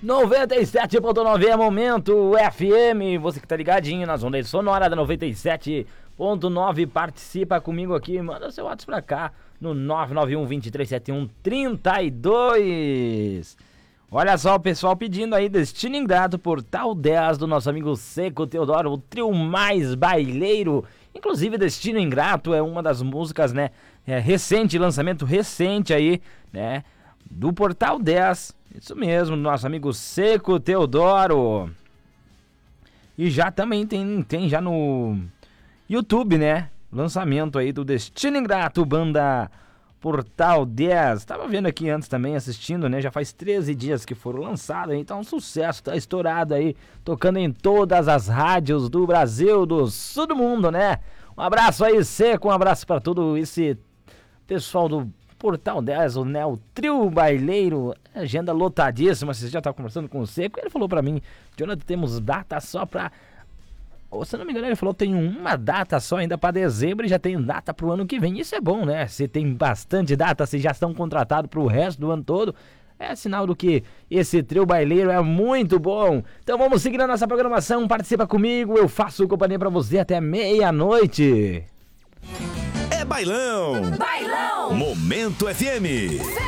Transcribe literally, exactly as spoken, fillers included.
noventa e sete ponto nove é Momento F M. Você que tá ligadinho nas ondas sonoras da noventa e sete ponto nove, participa comigo aqui, manda seu WhatsApp pra cá no nove nove um, dois três sete um, três dois. Olha só o pessoal pedindo aí Destino Ingrato, Portal dez do nosso amigo Seco Teodoro, o trio mais baileiro. Inclusive Destino Ingrato é uma das músicas, né, é, recente, lançamento recente aí, né, do Portal dez. Isso mesmo, nosso amigo Seco Teodoro. E já também tem, tem já no YouTube, né? Lançamento aí do Destino Ingrato, banda Portal dez. Tava vendo aqui antes também, assistindo, né? Já faz treze dias que foram lançados, então um sucesso, tá estourado aí, tocando em todas as rádios do Brasil, do sul do mundo, né? Um abraço aí, Seco, um abraço pra todo esse pessoal do Portal dez, né, o trio baileiro, agenda lotadíssima. Você já tá conversando com o Seco, ele falou pra mim, Jonathan, temos data só pra, ou, se não me engano, ele falou tem uma data só ainda pra dezembro e já tem data pro ano que vem. Isso é bom, né? Se tem bastante data, se já estão contratados pro resto do ano todo, é sinal do que esse trio baileiro é muito bom. Então vamos seguir a nossa programação, participa comigo, eu faço companhia pra você até meia-noite. É bailão. Bailão. Momento F M.